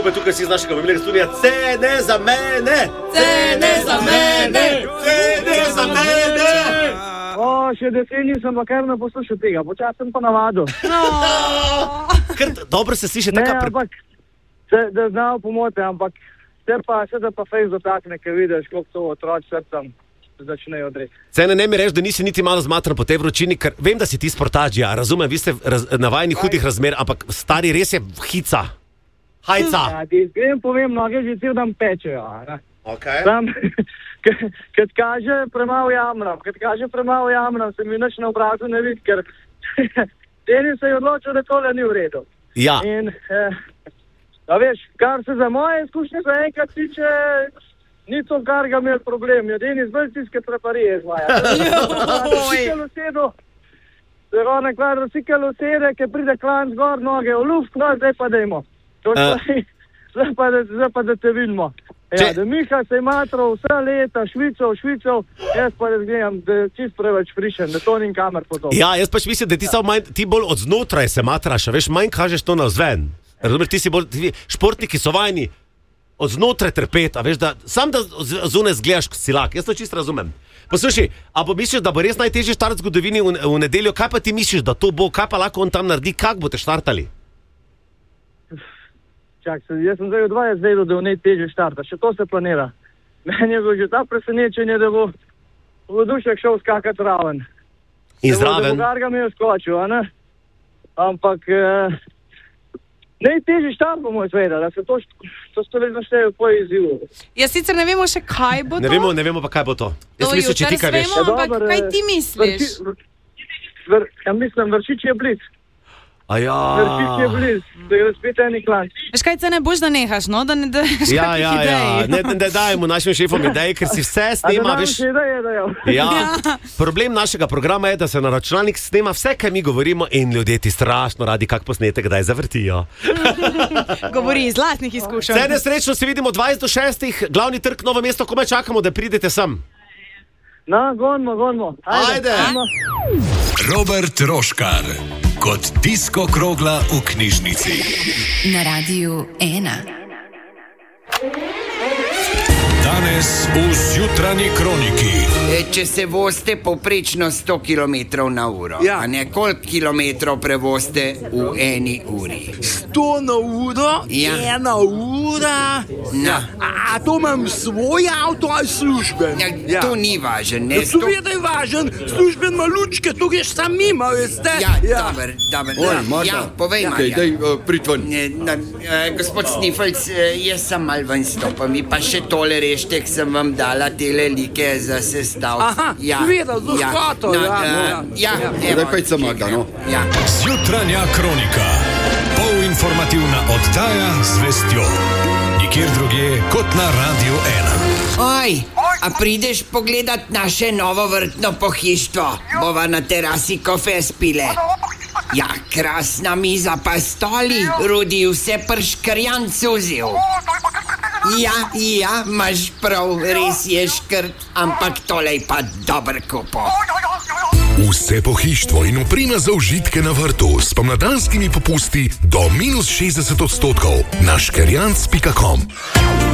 skupaj tukaj si iz našega mobilnega studija. Cene za mene! Cene za mene! Cene za mene! Še 10 nisem pa kar ne poslušal tega, počas sem pa navadil. Dobro se sliši Ne, taka... ampak, da znal pomote, ampak se pa fejs dotakne, ker vidiš, koliko to otroč srcem začnejo odreti. Cene, ne mi reči, da nisi niti malo zmatran po tej vročini, ker vem, da si ti sportaž, ja, razumem, vi ste navajeni hudih razmer, ampak stari res je hica. Hajca. Ja, ti iskreno povem, noge že cel dan pečejo. Okay. Tam, kad kaže premalo jamram, se mi nič na obrazu ne vidi, ker tenis se je odločil, da tole ni v redu. Ja. In, da veš, kar se za moje izkušnje za enkrat tiče, ni to, kar ga imel problem. Jedini zbelcijske preparije izvaja. Cikel usede, ki pride klan zgor, noge v luft, no, zdaj pa dajmo. Zdaj pa da te vidimo. Ja, da Miha se je matral vse leta, švicov, jaz pa razgledam, da je čist preveč frišen, da to ni kamer podobno. Ja, jaz pač mislim, da ti bolj od znotraj se matraš, veš, manj kažeš to navzven. Razumeš, športniki so vajni od znotraj trpeti, veš, da sam da zunaj zgledaš silak, jaz to čisto razumem. Poslušaj, a bo misliš, da bo res najtežji štart v zgodovini v nedeljo, kaj pa ti misliš, da to bo, kaj pa lahko on tam naredi, kak boste štartali? Čak, jaz sem zdaj odvaja zdaj, da v najtežji štarta, še to se planira. Meni je bilo že ta presenečenje, da bo Dušek šel skakati raven. In zraven? Da bo Garga mi je skočil, a ne? Ampak najtežji štart bomo izvedeli, da se to stolezno šteje v tvoj izzivu. Ja, sicer ne vemo še, kaj bo to. Ne vemo pa, kaj bo to. Jaz mislim, če ti kaj veš. Ampak kaj ti misliš? Ja, mislim, Vršič je blic. Aja. Vršič je blic, da je spet eni klan. Veš kaj, se ne boš, da nehaš, no? Da ne daš kakih idej. Ne dajmo našim šefom idej, ker si vse snema, veš. Ja, problem našega programa je, da se na računalnik snema vse, kaj mi govorimo in ljudje ti strašno radi kak posnetek, kdaj zavrtijo. Govori iz lastnih izkušenj. Vse nesrečno se vidimo 20:06, glavni trg Novo mesto, komaj čakamo, da pridete sem. No, gonimo. Ajde. Robert Roškar kot disko krogla v knjižnici. Na Radiu 1. Danes v Zjutranji kroniki. Če se vozite poprečno 100 km/h, Ja. a ne koliko kilometrov prevozite v eni uri? 100 na uro, Ja. 1 ura. No. A to imam svoj avto ali služben? Ja, to ni važen, ne? Seveda je važen, služben ima lučke, tu greš sam mimo, veste? Dober. Ja, povej, Marja. Prid ven. Gospod Snifelc, jaz sem mal ven stopil, mi pa še tole reštek sem vam dala tele like za sestavljanje. Aha, seveda, z lahkoto, Zdaj pa se Magda, no. Ja. Zjutranja kronika. Polinformativna oddaja z vestjo. Nikjer drugje kot na Radiu 1. Oj, a prideš pogledat naše novo vrtno pohištvo? Bova na terasi kofe spile. Ja, krasna miza pa stoli, Rudi vse prškrjan cuzil. Ja, imaš prav, res je škrt, ampak tole je pa dober kupo. Vse pohištvo in oprema za užitke na vrtu s pomladanskimi popusti do -60% na škerjanc.com.